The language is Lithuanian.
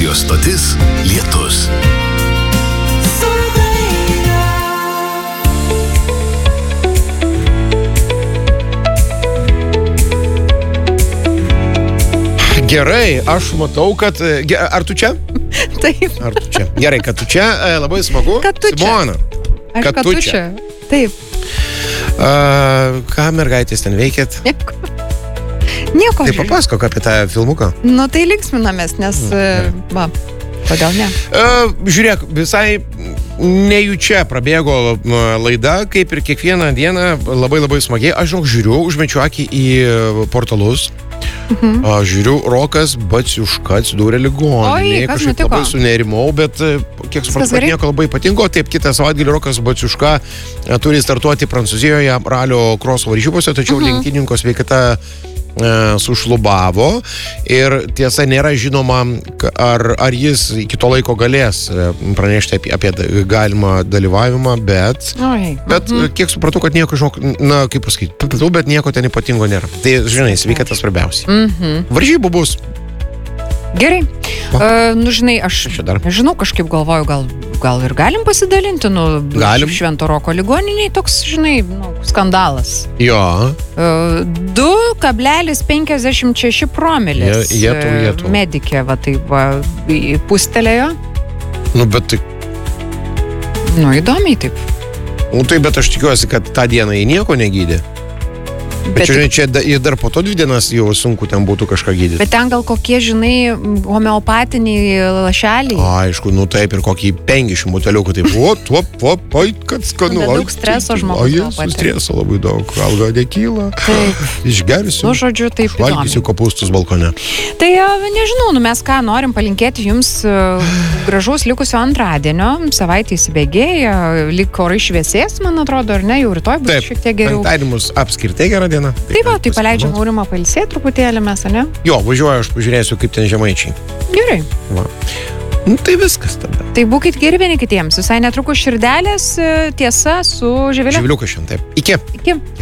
Radio stotis Lietus. Gerai, aš matau, kad... Ar tu čia? Taip. Ar tu čia? Gerai, kad tu čia, labai smagu. Kad tu čia. Simona. Kad tu čia. Taip. Ką mergaitės ten veikėt? Nieko. Tai papasakok apie tą filmuką. Nu, tai linksminamės, nes... Va, kodėl ne? Žiūrėk, visai nejučia prabėgo laida, kaip ir kiekvieną dieną, labai smagiai. Aš žiūriu, užmečiu akį į portalus. Žiūriu, Rokas Baciuška atsidūrė ligoninėje. Kažkaip labai sunerimau, bet kiek supratau, kad nieko labai ypatingo. Taip, kitą savaitgalį Rokas Baciuška turi startuoti Prancūzijoje ralio kroso varžybose, tačiau lenktynininko sveikata sušlubavo ir tiesa nėra žinoma, ar jis iki to laiko galės pranešti apie galimą dalyvavimą, bet kiek supratau, kad nieko, na, kaip pasakyti, bet nieko ten ypatingo nėra. Tai, žinai, sveikata svarbiausia. Varžybų bus. Gerai. Nu, žinai, aš nežinau, kažkaip galvoju, gal ir galim pasidalinti, galim. Švento Roko ligoniniai toks, žinai, skandalas. Jo. 2,56 promilės. Jėtų. Medikė, va, tai va, pustelėjo. Nu, bet tai... Nu, įdomiai taip. Nu, tai, bet aš tikiuosi, kad tą dieną jį nieko negydė. Bet žinai, čia ir dar po to 2 dienas jau sunku ten būtų kažką gydyti. Bet ten gal kokie, žinai, homeopatiniai lašeliai. Aišku, nu taip, ir kokį 50 buteliukų, taip, kad skanu. Daug streso žmogus. Streso labai daug, alga nekyla. Išgersiu. Nu, žodžiu, taip įdomi. Valgysiu kopūstus balkone. Tai nežinau, mes ką norim palinkėti jums gražaus likusio antradienio, savaitė įsibėgėja, lyg orai šviesės, man atrodo, ar ne, jau rytoj bus šiek tiek geriau. Penktadienis apskritai gera diena. Taip, tai paleidžiam Aurimą pailsėti truputėlį mes, ne? Jo, važiuoju, aš pažiūrėsiu, kaip ten žemaičiai. Gerai. Va. Nu, tai viskas tada. Tai būkit geri vieni kitiems. Visai netrukus Širdelės tiesa su Živilė. Živiliukas šiandien, taip. Iki.